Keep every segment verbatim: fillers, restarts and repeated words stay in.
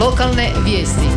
Lokalne vijesti.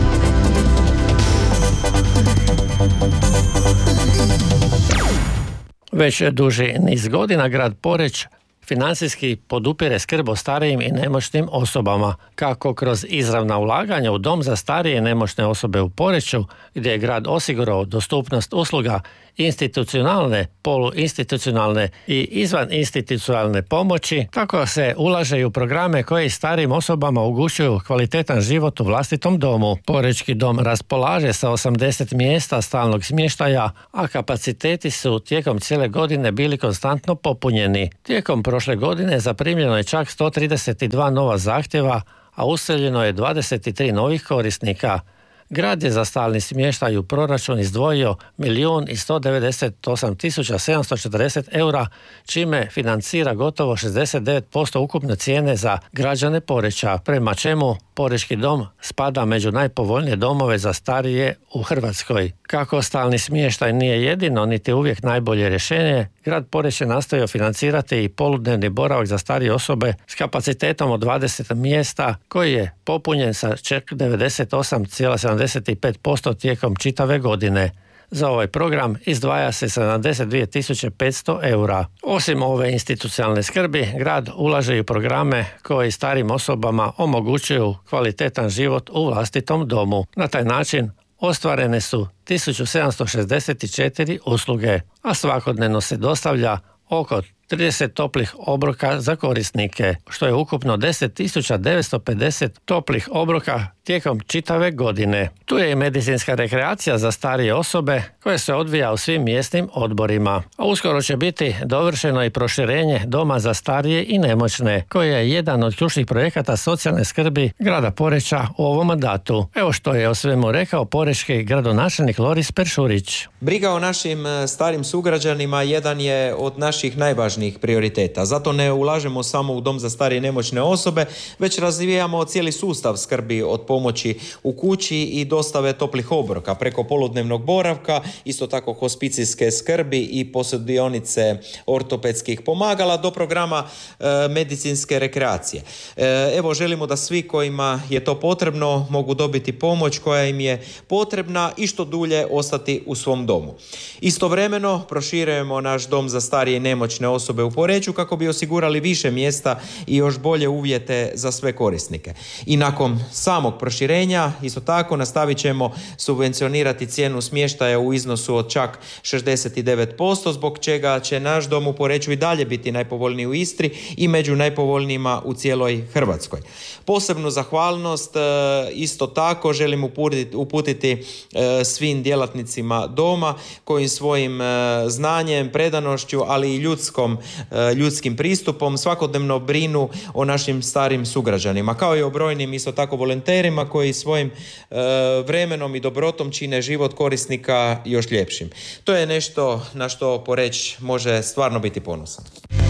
Već duži niz godina grad Poreč financijski podupire skrb o starijim i nemoćnim osobama, kako kroz izravna ulaganja u dom za starije i nemoćne osobe u Poreču, gdje je grad osigurao dostupnost usluga institucionalne, poluinstitucionalne i izvaninstitucionalne pomoći, tako se ulaže i u programe koji starijim osobama omogućuju kvalitetan život u vlastitom domu. Porečki dom raspolaže sa osamdeset mjesta stalnog smještaja, a kapaciteti su tijekom cijele godine bili konstantno popunjeni. Tijekom prošle godine zaprimljeno je čak sto trideset dva nova zahtjeva, a useljeno je dvadeset tri novih korisnika. Grad je za stalni smještaj u proračun izdvojio milijun i sto devedeset osam tisuća sedamsto četrdeset eura, čime financira gotovo šezdeset devet posto ukupne cijene za građane Poreča, prema čemu Porečki dom spada među najpovoljnije domove za starije u Hrvatskoj. Kako stalni smještaj nije jedino niti uvijek najbolje rješenje, grad Poreč je nastojao financirati i poludnevni boravak za starije osobe s kapacitetom od dvadeset mjesta, koji je popunjen sa čak devedeset osam zarez sedamdeset pet posto tijekom čitave godine. Za ovaj program izdvaja se sedamdeset dvije tisuće petsto eura. Osim ove institucionalne skrbi, grad ulaže i u programe koji starim osobama omogućuju kvalitetan život u vlastitom domu. Na taj način ostvarene su tisuću sedamsto šezdeset četiri usluge, a svakodnevno se dostavlja oko trideset toplih obroka za korisnike, što je ukupno deset tisuća devetsto pedeset toplih obroka tijekom čitave godine. Tu je i medicinska rekreacija za starije osobe koja se odvija u svim mjesnim odborima. A uskoro će biti dovršeno i proširenje doma za starije i nemoćne, koji je jedan od ključnih projekata socijalne skrbi grada Poreča u ovom mandatu. Evo što je o svemu rekao porečki gradonačelnik Loris Peršurić. Briga o našim starim sugrađanima jedan je od naših najvažnijih prioriteta. Zato ne ulažemo samo u dom za starije i nemoćne osobe, već razvijamo cijeli sustav skrbi od pomoći u kući i dostave toplih obroka preko poludnevnog boravka, isto tako hospicijske skrbi i posudionica ortopedskih pomagala do programa e, medicinske rekreacije. E, evo, želimo da svi kojima je to potrebno mogu dobiti pomoć koja im je potrebna i što dulje ostati u svom domu. Istovremeno proširujemo naš dom za starije i nemoćne osobe u Poreču kako bi osigurali više mjesta i još bolje uvjete za sve korisnike. I nakon samog proširenja isto tako nastavit ćemo subvencionirati cijenu smještaja u iznosu od čak šezdeset devet posto, zbog čega će naš dom u Poreču i dalje biti najpovoljniji u Istri i među najpovoljnijima u cijeloj Hrvatskoj. Posebnu zahvalnost e, isto tako želim uputiti, uputiti e, svim djelatnicima doma koji svojim e, znanjem, predanošću, ali i ljudskom, e, ljudskim pristupom svakodnevno brinu o našim starim sugrađanima, kao i o brojnim isto tako volonterima koji svojim e, vremenom i dobrotom čine život korisnika još ljepšim. To je nešto na što Poreč može stvarno biti ponosan.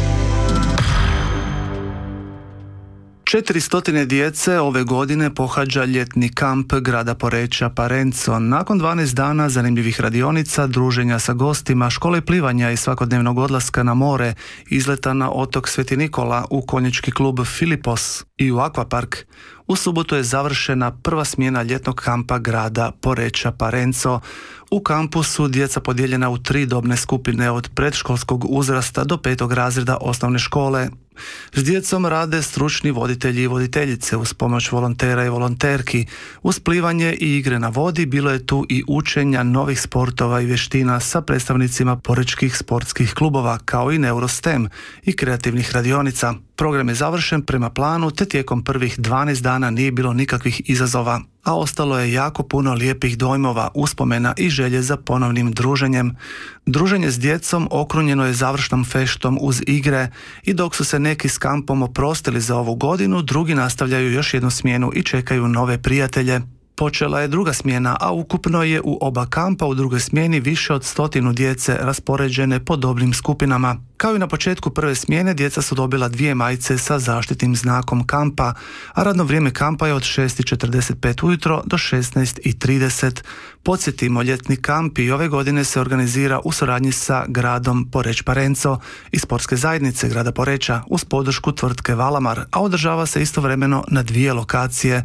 četiristo djece ove godine pohađa ljetni kamp grada Poreča Parenco. Nakon dvanaest dana zanimljivih radionica, druženja sa gostima, škole plivanja i svakodnevnog odlaska na more, izleta na otok Sveti Nikola, u konjički klub Filipos i u akvapark, u subotu je završena prva smjena ljetnog kampa grada Poreča Parenco. U kampu su djeca podijeljena u tri dobne skupine od predškolskog uzrasta do petog razreda osnovne škole. S djecom rade stručni voditelji i voditeljice uz pomoć volontera i volonterki. Uz plivanje i igre na vodi bilo je tu i učenja novih sportova i vještina sa predstavnicima porečkih sportskih klubova, kao i Neurostem i kreativnih radionica. Program je završen prema planu, te tijekom prvih dvanaest dana nije bilo nikakvih izazova, a ostalo je jako puno lijepih dojmova, uspomena i želje za ponovnim druženjem. Druženje s djecom okrunjeno je završnom feštom uz igre i dok su se neki s kampom oprostili za ovu godinu, drugi nastavljaju još jednu smjenu i čekaju nove prijatelje. Počela je druga smjena, a ukupno je u oba kampa u drugoj smjeni više od stotinu djece raspoređene po dobnim skupinama. Kao i na početku prve smjene, djeca su dobila dvije majice sa zaštitnim znakom kampa, a radno vrijeme kampa je od šest i četrdeset pet ujutro do šesnaest i trideset. Podsjetimo, ljetni kamp i ove godine se organizira u suradnji sa gradom Poreč Parenco i sportske zajednice grada Poreča uz podršku tvrtke Valamar, a održava se istovremeno na dvije lokacije.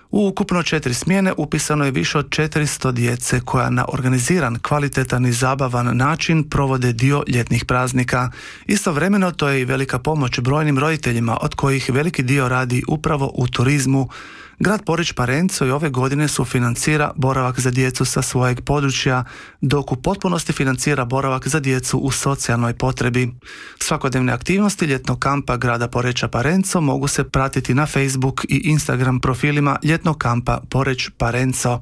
U ukupno četiri smjene upisano je više od četiristo djece koja na organiziran, kvalitetan i zabavan način provode dio ljetnih praznika. Istovremeno to je i velika pomoć brojnim roditeljima od kojih veliki dio radi upravo u turizmu. Grad Poreč-Parenco i ove godine sufinancira boravak za djecu sa svojeg područja, dok u potpunosti financira boravak za djecu u socijalnoj potrebi. Svakodnevne aktivnosti ljetnog kampa grada Poreča-Parenco mogu se pratiti na Facebook i Instagram profilima ljetnog kampa Poreč-Parenco.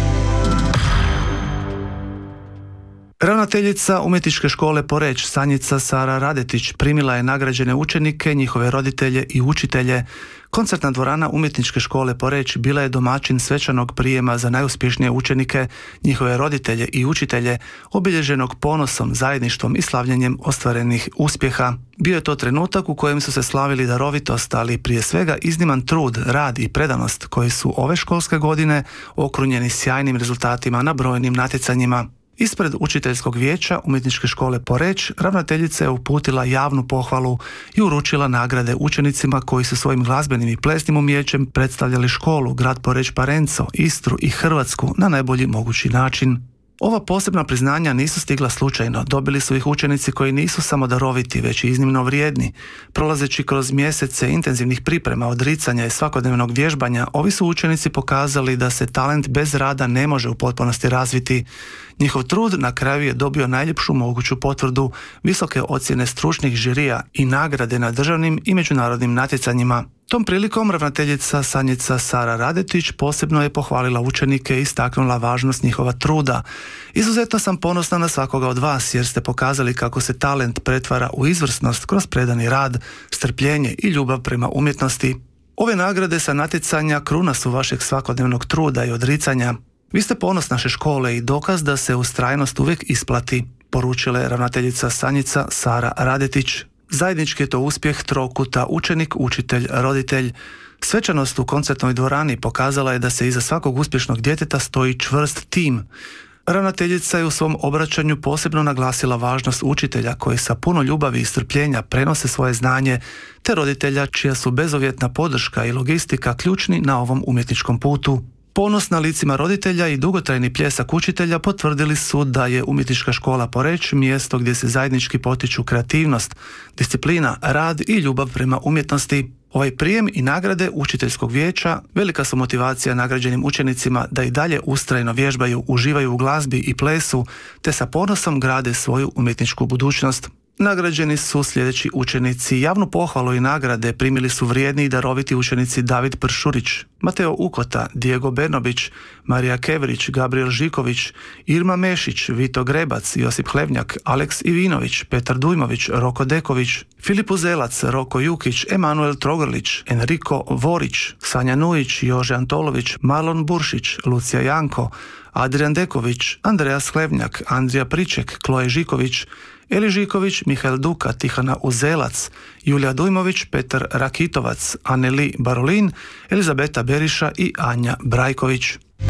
Ravnateljica Umjetničke škole Poreč Sanjica Sara Radetić primila je nagrađene učenike, njihove roditelje i učitelje. Koncertna dvorana Umjetničke škole Poreč bila je domaćin svečanog prijema za najuspješnije učenike, njihove roditelje i učitelje, obilježenog ponosom, zajedništvom i slavljenjem ostvarenih uspjeha. Bio je to trenutak u kojem su se slavili darovitost, ali prije svega izniman trud, rad i predanost koji su ove školske godine okrunjeni sjajnim rezultatima na brojnim natjecanjima. Ispred učiteljskog vijeća Umjetničke škole Poreč ravnateljica je uputila javnu pohvalu i uručila nagrade učenicima koji su svojim glazbenim i plesnim umijećem predstavljali školu, grad Poreč-Parenco, Istru i Hrvatsku na najbolji mogući način. Ova posebna priznanja nisu stigla slučajno, dobili su ih učenici koji nisu samo daroviti, već i iznimno vrijedni. Prolazeći kroz mjesece intenzivnih priprema, odricanja i svakodnevnog vježbanja, ovi su učenici pokazali da se talent bez rada ne može u potpunosti razviti. Njihov trud na kraju je dobio najljepšu moguću potvrdu, visoke ocjene stručnih žirija i nagrade na državnim i međunarodnim natjecanjima. Tom prilikom ravnateljica Sanjica Sara Radetić posebno je pohvalila učenike i istaknula važnost njihova truda. Izuzetno sam ponosna na svakoga od vas jer ste pokazali kako se talent pretvara u izvrsnost kroz predani rad, strpljenje i ljubav prema umjetnosti. Ove nagrade sa natjecanja kruna su vašeg svakodnevnog truda i odricanja. Vi ste ponos naše škole i dokaz da se ustrajnost uvijek isplati, poručila je ravnateljica Sanjica Sara Radetić. Zajednički je to uspjeh trokuta učenik, učitelj, roditelj. Svečanost u koncertnoj dvorani pokazala je da se iza svakog uspješnog djeteta stoji čvrst tim. Ravnateljica je u svom obraćanju posebno naglasila važnost učitelja koji sa puno ljubavi i strpljenja prenose svoje znanje, te roditelja čija su bezuvjetna podrška i logistika ključni na ovom umjetničkom putu. Ponos na licima roditelja i dugotrajni pljesak učitelja potvrdili su da je Umjetnička škola Poreč mjesto gdje se zajednički potiču kreativnost, disciplina, rad i ljubav prema umjetnosti. Ovaj prijem i nagrade učiteljskog vijeća velika su motivacija nagrađenim učenicima da i dalje ustrajno vježbaju, uživaju u glazbi i plesu, te sa ponosom grade svoju umjetničku budućnost. Nagrađeni su sljedeći učenici. Javnu pohvalu i nagrade primili su vrijedni i daroviti učenici David Pršurić, Mateo Ukota, Diego Bernobić, Marija Kevrić, Gabriel Žiković, Irma Mešić, Vito Grebac, Josip Hlevnjak, Aleks Ivinović, Petar Dujmović, Roko Deković, Filip Uzelac, Roko Jukić, Emanuel Trogrlić, Enrico Vorić, Sanja Nujić, Jože Antolović, Marlon Buršić, Lucija Janko, Adrian Deković, Andreas Hlevnjak, Andrija Priček, Kloje Žiković, Eli Žiković, Mihael Duka, Tihana Uzelac, Julija Dujmović, Petar Rakitovac, Aneli Barolin, Elizabeta Beriša i Anja Brajković.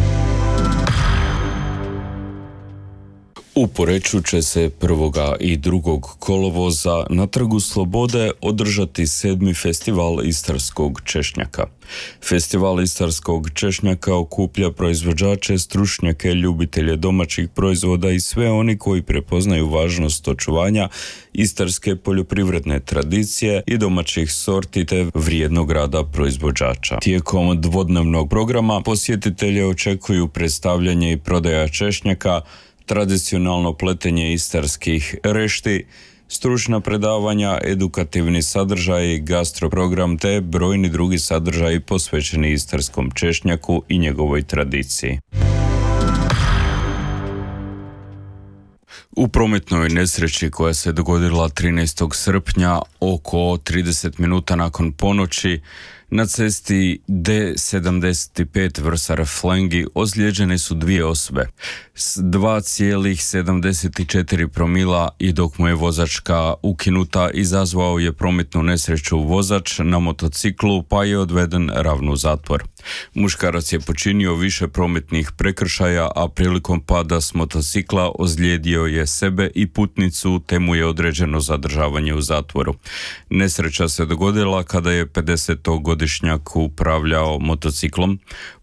U Poreču će se prvoga i drugog kolovoza na Trgu Slobode održati sedmi festival istarskog češnjaka. Festival istarskog češnjaka okuplja proizvođače, stručnjake, ljubitelje domaćih proizvoda i sve oni koji prepoznaju važnost očuvanja istarske poljoprivredne tradicije i domaćih sorti te vrijednog rada proizvođača. Tijekom dvodnevnog programa posjetitelje očekuju predstavljanje i prodaja češnjaka, tradicionalno pletenje istarskih rešti, stručna predavanja, edukativni sadržaj, gastroprogram te brojni drugi sadržaji posvećeni istarskom češnjaku i njegovoj tradiciji. U prometnoj nesreći koja se dogodila trinaestog srpnja oko trideset minuta nakon ponoći na cesti D sedamdeset pet Vrsar Flengi ozlijeđene su dvije osobe s dva zarez sedamdeset četiri promila i dok mu je vozačka ukinuta izazvao je prometnu nesreću vozač na motociklu pa je odveden ravno u zatvor. Muškarac je počinio više prometnih prekršaja, a prilikom pada s motocikla ozlijedio je sebe i putnicu te mu je određeno zadržavanje u zatvoru. Nesreća se dogodila kada je pedesetogodišnjak upravljao motociklom.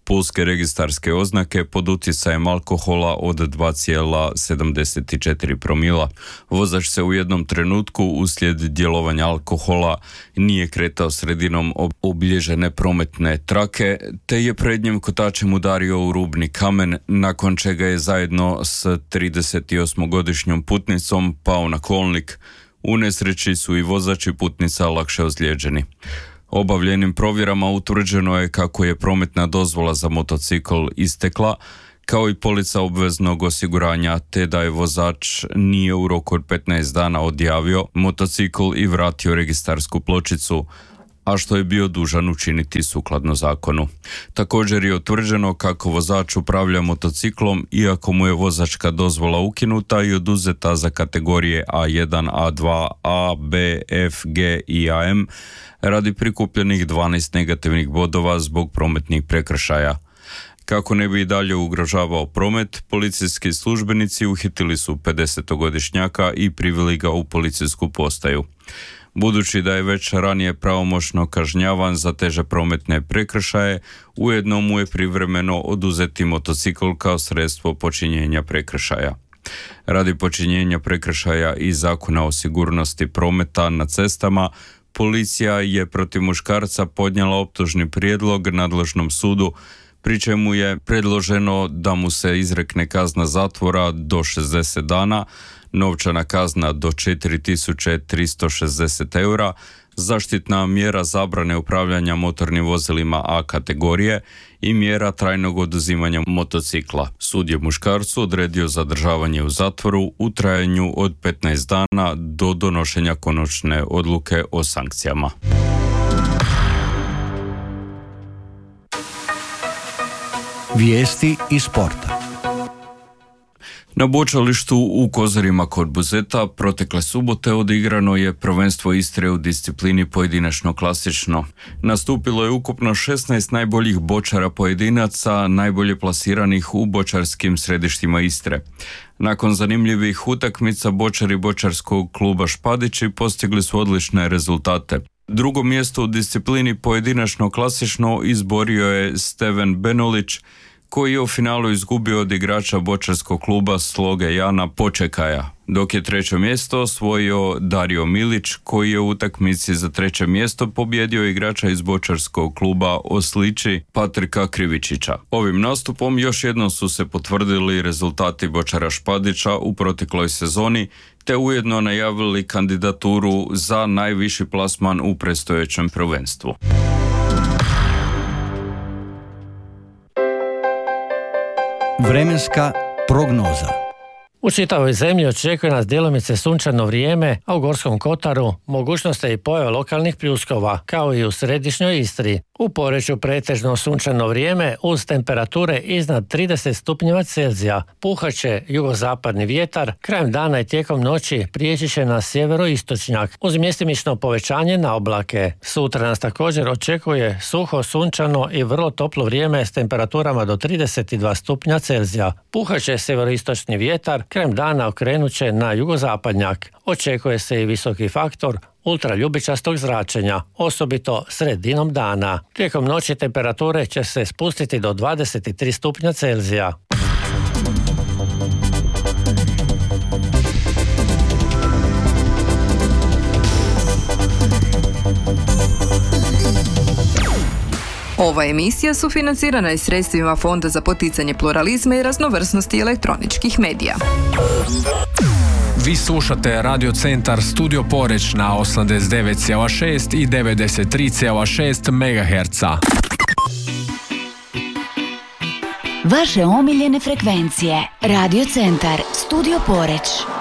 pulske registarske oznake pod utjecajem alkohola od dva zarez sedamdeset četiri promila. Vozač se u jednom trenutku uslijed djelovanja alkohola nije kretao sredinom obilježene prometne trake, te je prednjim kotačem udario u rubni kamen, nakon čega je zajedno s tridesetosmogodišnjom putnicom pao na kolnik. U nesreći su i vozač i putnica lakše ozlijeđeni. Obavljenim provjerama utvrđeno je kako je prometna dozvola za motocikl istekla, kao i polica obveznog osiguranja, te da je vozač nije u roku od petnaest dana odjavio motocikl i vratio registarsku pločicu, a što je bio dužan učiniti sukladno zakonu. Također je utvrđeno kako vozač upravlja motociklom iako mu je vozačka dozvola ukinuta i oduzeta za kategorije A jedan, A dva, A, B, F, G i A M radi prikupljenih dvanaest negativnih bodova zbog prometnih prekršaja. Kako ne bi i dalje ugrožavao promet, policijski službenici uhitili su pedesetogodišnjaka i priveli ga u policijsku postaju. Budući da je već ranije pravomoćno kažnjavan za teže prometne prekršaje, ujedno mu je privremeno oduzeti motocikl kao sredstvo počinjenja prekršaja. Radi počinjenja prekršaja i Zakona o sigurnosti prometa na cestama, policija je protiv muškarca podnijela optužni prijedlog nadležnom sudu, pri čemu je predloženo da mu se izrekne kazna zatvora do šezdeset dana, novčana kazna do četiri tisuće tristo šezdeset eura, zaštitna mjera zabrane upravljanja motornim vozilima A kategorije i mjera trajnog oduzimanja motocikla. Sud je muškarcu odredio zadržavanje u zatvoru u trajanju od petnaest dana do donošenja konačne odluke o sankcijama. Vijesti iz sporta. Na bočalištu u Kozarima kod Buzeta protekle subote odigrano je prvenstvo Istre u disciplini pojedinačno klasično. Nastupilo je ukupno šesnaest najboljih bočara pojedinaca, najbolje plasiranih u bočarskim središtima Istre. Nakon zanimljivih utakmica bočari bočarskog kluba Špadići postigli su odlične rezultate. Drugo mjesto u disciplini pojedinačno klasično izborio je Steven Benolić, koji je u finalu izgubio od igrača bočarskog kluba Sloge Jana Počekaja, dok je treće mjesto osvojio Dario Milić, koji je u utakmici za treće mjesto pobjedio igrača iz bočarskog kluba Oslići Patrika Krivičića. Ovim nastupom još jednom su se potvrdili rezultati bočara Špadića u protekloj sezoni, te ujedno najavili kandidaturu za najviši plasman u predstojećem prvenstvu. Vremenska prognoza. U čitavoj zemlji očekuje nas djelomice sunčano vrijeme, a u Gorskom kotaru mogućnost je i pojava lokalnih pljuskova, kao i u središnjoj Istri. U Poreču pretežno sunčano vrijeme uz temperature iznad trideset stupnjeva Celzija. Puhat će jugozapadni vjetar, krajem dana i tijekom noći prijeći će na sjeveroistočnjak uz mjestimično povećanje na oblake. Sutra nas također očekuje suho, sunčano i vrlo toplo vrijeme s temperaturama do trideset dva stupnja Celzija. Puhat će sjeveroistočni vjetar, krajem dana okrenut će na jugozapadnjak. Očekuje se i visoki faktor ultraljubičastog zračenja, osobito sredinom dana. Tijekom noći temperature će se spustiti do dvadeset tri stupnja Celzija. Ova emisija sufinancirana je sredstvima Fonda za poticanje pluralizma i raznovrsnosti elektroničkih medija. Vi slušate Radio Centar Studio Poreć na osamdeset devet zarez šest i devedeset tri zarez šest megaherca. Vaše omiljene frekvencije. Radio Centar Studio Poreć.